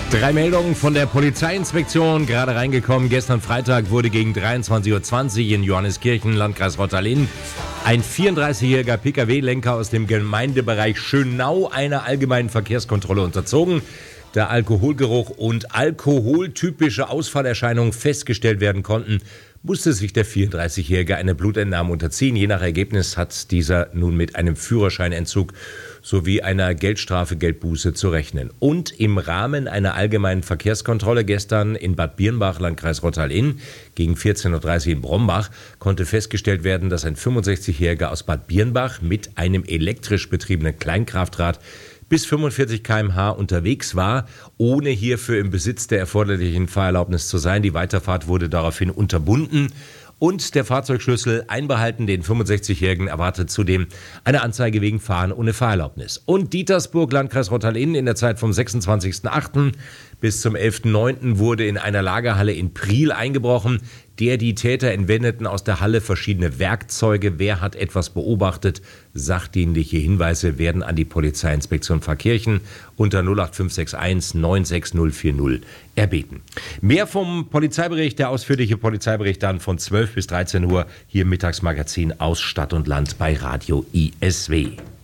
3 Meldungen von der Polizeiinspektion, gerade reingekommen. Gestern Freitag wurde gegen 23:20 Uhr in Johanneskirchen, Landkreis Rottalin, ein 34-jähriger Pkw-Lenker aus dem Gemeindebereich Schönau einer allgemeinen Verkehrskontrolle unterzogen. Da Alkoholgeruch und alkoholtypische Ausfallerscheinungen festgestellt werden konnten, musste sich der 34-Jährige einer Blutentnahme unterziehen. Je nach Ergebnis hat dieser nun mit einem Führerscheinentzug sowie einer Geldstrafe, Geldbuße zu rechnen. Und im Rahmen einer allgemeinen Verkehrskontrolle gestern in Bad Birnbach, Landkreis Rottalin, gegen 14:30 Uhr in Brombach, konnte festgestellt werden, dass ein 65-Jähriger aus Bad Birnbach mit einem elektrisch betriebenen Kleinkraftrad bis 45 km/h unterwegs war, ohne hierfür im Besitz der erforderlichen Fahrerlaubnis zu sein. Die Weiterfahrt wurde daraufhin unterbunden und der Fahrzeugschlüssel einbehalten. Den 65-Jährigen erwartet zudem eine Anzeige wegen Fahren ohne Fahrerlaubnis. Und Dietersburg, Landkreis Rottalin, in der Zeit vom 26.08. bis zum 11.09. wurde in einer Lagerhalle in Priel eingebrochen. Die Täter entwendeten aus der Halle verschiedene Werkzeuge. Wer hat etwas beobachtet? Sachdienliche Hinweise werden an die Polizeiinspektion Pfarrkirchen unter 08561 96040 erbeten. Mehr vom Polizeibericht, der ausführliche Polizeibericht dann von 12 bis 13 Uhr hier im Mittagsmagazin aus Stadt und Land bei Radio ISW.